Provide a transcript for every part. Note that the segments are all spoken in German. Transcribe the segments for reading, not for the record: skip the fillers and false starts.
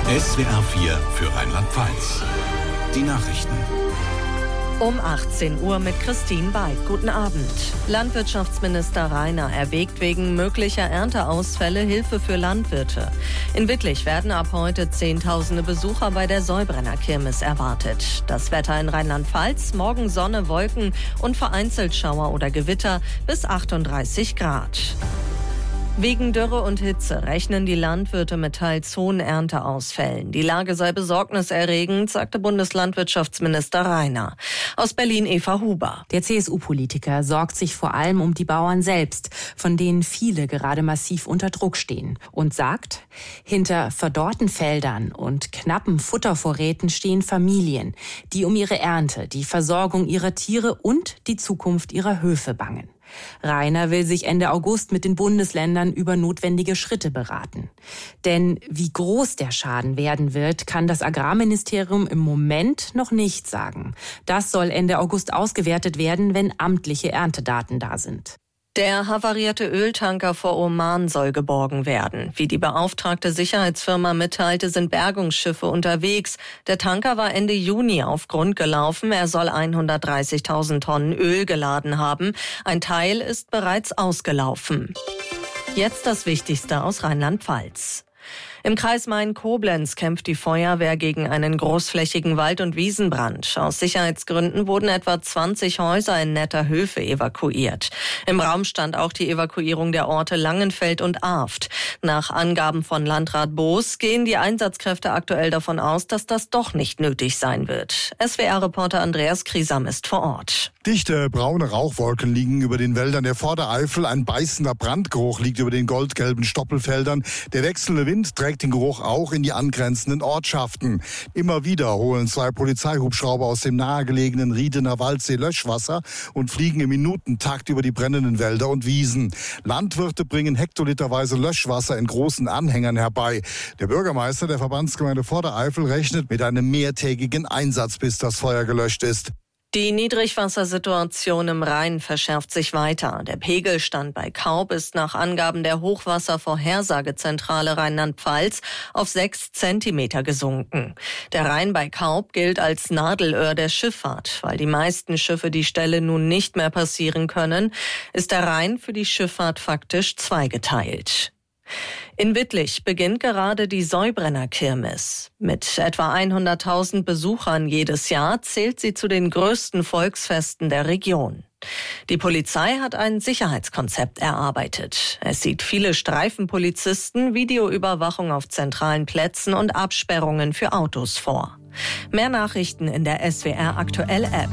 SWR 4 für Rheinland-Pfalz. Die Nachrichten. Um 18 Uhr mit Christine Beid. Guten Abend. Landwirtschaftsminister Rainer erwägt wegen möglicher Ernteausfälle Hilfe für Landwirte. In Wittlich werden ab heute Zehntausende Besucher bei der Säubrenner-Kirmes erwartet. Das Wetter in Rheinland-Pfalz: morgen Sonne, Wolken und vereinzelt Schauer oder Gewitter bis 38 Grad. Wegen Dürre und Hitze rechnen die Landwirte mit teils hohen Ernteausfällen. Die Lage sei besorgniserregend, sagte Bundeslandwirtschaftsminister Rainer. Aus Berlin Eva Huber. Der CSU-Politiker sorgt sich vor allem um die Bauern selbst, von denen viele gerade massiv unter Druck stehen. Und sagt, hinter verdorrten Feldern und knappen Futtervorräten stehen Familien, die um ihre Ernte, die Versorgung ihrer Tiere und die Zukunft ihrer Höfe bangen. Rainer will sich Ende August mit den Bundesländern über notwendige Schritte beraten. Denn wie groß der Schaden werden wird, kann das Agrarministerium im Moment noch nicht sagen. Das soll Ende August ausgewertet werden, wenn amtliche Erntedaten da sind. Der havarierte Öltanker vor Oman soll geborgen werden. Wie die beauftragte Sicherheitsfirma mitteilte, sind Bergungsschiffe unterwegs. Der Tanker war Ende Juni auf Grund gelaufen. Er soll 130.000 Tonnen Öl geladen haben. Ein Teil ist bereits ausgelaufen. Jetzt das Wichtigste aus Rheinland-Pfalz. Im Kreis Main-Koblenz kämpft die Feuerwehr gegen einen großflächigen Wald- und Wiesenbrand. Aus Sicherheitsgründen wurden etwa 20 Häuser in Netterhöfe evakuiert. Im Raum stand auch die Evakuierung der Orte Langenfeld und Arft. Nach Angaben von Landrat Boos gehen die Einsatzkräfte aktuell davon aus, dass das doch nicht nötig sein wird. SWR-Reporter Andreas Kriesam ist vor Ort. Dichte braune Rauchwolken liegen über den Wäldern der Vordereifel. Ein beißender Brandgeruch liegt über den goldgelben Stoppelfeldern. Der wechselnde Wind trägt den Geruch auch in die angrenzenden Ortschaften. Immer wieder holen 2 Polizeihubschrauber aus dem nahegelegenen Riedener Waldsee Löschwasser und fliegen im Minutentakt über die brennenden Wälder und Wiesen. Landwirte bringen hektoliterweise Löschwasser in großen Anhängern herbei. Der Bürgermeister der Verbandsgemeinde Vordereifel rechnet mit einem mehrtägigen Einsatz, bis das Feuer gelöscht ist. Die Niedrigwassersituation im Rhein verschärft sich weiter. Der Pegelstand bei Kaub ist nach Angaben der Hochwasservorhersagezentrale Rheinland-Pfalz auf 6 Zentimeter gesunken. Der Rhein bei Kaub gilt als Nadelöhr der Schifffahrt. Weil die meisten Schiffe die Stelle nun nicht mehr passieren können, ist der Rhein für die Schifffahrt faktisch zweigeteilt. In Wittlich beginnt gerade die Säubrenner-Kirmes. Mit etwa 100.000 Besuchern jedes Jahr zählt sie zu den größten Volksfesten der Region. Die Polizei hat ein Sicherheitskonzept erarbeitet. Es sieht viele Streifenpolizisten, Videoüberwachung auf zentralen Plätzen und Absperrungen für Autos vor. Mehr Nachrichten in der SWR Aktuell App.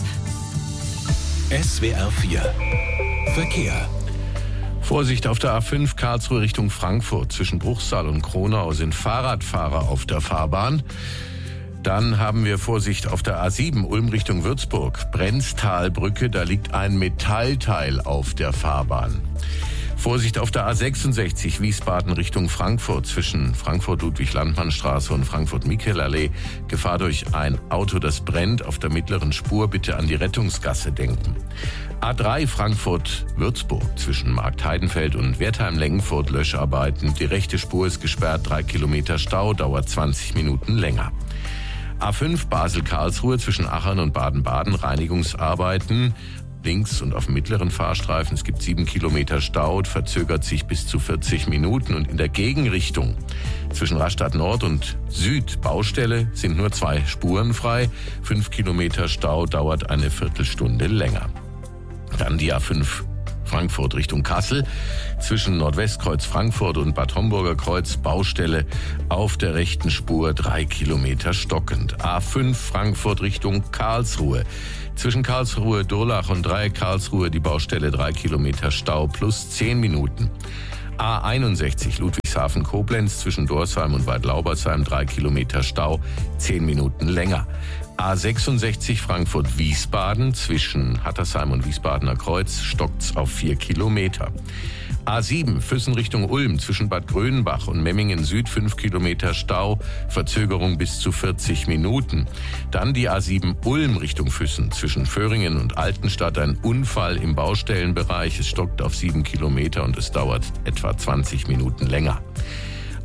SWR 4 Verkehr. Vorsicht auf der A5 Karlsruhe Richtung Frankfurt. Zwischen Bruchsal und Kronau sind Fahrradfahrer auf der Fahrbahn. Dann haben wir Vorsicht auf der A7 Ulm Richtung Würzburg. Brenztalbrücke, da liegt ein Metallteil auf der Fahrbahn. Vorsicht auf der A66 Wiesbaden Richtung Frankfurt. Zwischen Frankfurt-Ludwig-Landmann-Straße und Frankfurt-Michel-Allee. Gefahr durch ein Auto, das brennt. Auf der mittleren Spur bitte an die Rettungsgasse denken. A3 Frankfurt-Würzburg. Zwischen Marktheidenfeld und Wertheim-Lengenfurt Löscharbeiten. Die rechte Spur ist gesperrt. 3 Kilometer Stau, dauert 20 Minuten länger. A5 Basel-Karlsruhe zwischen Achern und Baden-Baden. Reinigungsarbeiten. Links und auf dem mittleren Fahrstreifen. Es gibt 7 Kilometer Stau, verzögert sich bis zu 40 Minuten. Und in der Gegenrichtung zwischen Rastatt Nord und Süd Baustelle sind nur 2 Spuren frei. 5 Kilometer Stau, dauert eine Viertelstunde länger. Dann die A5 Frankfurt Richtung Kassel. Zwischen Nordwestkreuz Frankfurt und Bad Homburger Kreuz Baustelle auf der rechten Spur 3 Kilometer stockend. A5 Frankfurt Richtung Karlsruhe. Zwischen Karlsruhe-Durlach und Dreieck Karlsruhe die Baustelle 3 Kilometer Stau plus 10 Minuten. A61 Ludwigshafen-Koblenz zwischen Dorsheim und Waldlaubersheim 3 Kilometer Stau, 10 Minuten länger. A66 Frankfurt-Wiesbaden zwischen Hattersheim und Wiesbadener Kreuz stockt's auf 4 Kilometer. A7 Füssen Richtung Ulm zwischen Bad Grönenbach und Memmingen Süd 5 Kilometer Stau, Verzögerung bis zu 40 Minuten. Dann die A7 Ulm Richtung Füssen zwischen Föhringen und Altenstadt ein Unfall im Baustellenbereich. Es stockt auf 7 Kilometer und es dauert etwa 20 Minuten länger.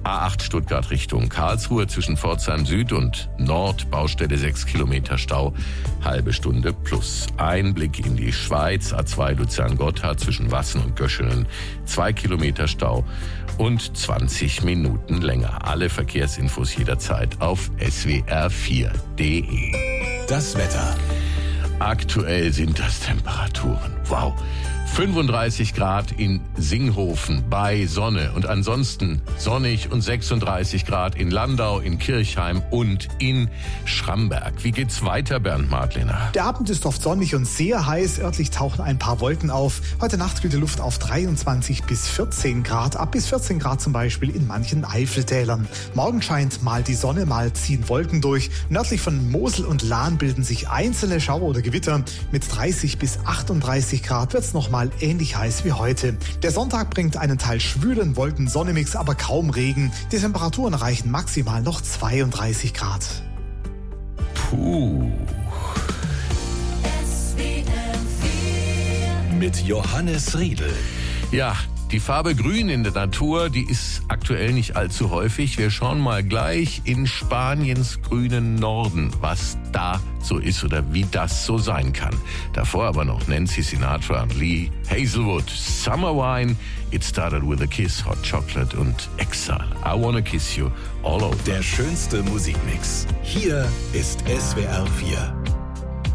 A8 Stuttgart Richtung Karlsruhe zwischen Pforzheim Süd und Nord, Baustelle 6 Kilometer Stau, halbe Stunde plus. Einblick in die Schweiz, A2 Luzern-Gotthard zwischen Wassen und Göschenen, 2 Kilometer Stau und 20 Minuten länger. Alle Verkehrsinfos jederzeit auf swr4.de. Das Wetter. Aktuell sind das Temperaturen. Wow. 35 Grad in Singhofen bei Sonne und ansonsten sonnig und 36 Grad in Landau, in Kirchheim und in Schramberg. Wie geht's weiter, Bernd Madlener? Der Abend ist oft sonnig und sehr heiß. Örtlich tauchen ein paar Wolken auf. Heute Nacht kühlt die Luft auf 23 bis 14 Grad. Ab bis 14 Grad zum Beispiel in manchen Eifeltälern. Morgen scheint mal die Sonne, mal ziehen Wolken durch. Nördlich von Mosel und Lahn bilden sich einzelne Schauer oder Gewitter. Mit 30 bis 38 Grad wird's nochmal ähnlich heiß wie heute. Der Sonntag bringt einen Teil schwülen Wolken-Sonne-Mix, aber kaum Regen. Die Temperaturen erreichen maximal noch 32 Grad. Puh. Mit Johannes Riedel. Ja, die Farbe Grün in der Natur, die ist aktuell nicht allzu häufig. Wir schauen mal gleich in Spaniens grünen Norden, was da so ist oder wie das so sein kann. Davor aber noch Nancy Sinatra und Lee Hazelwood. Summer Wine, It Started With a Kiss, Hot Chocolate und Exile. I Wanna Kiss You All Over. Der schönste Musikmix. Hier ist SWR 4.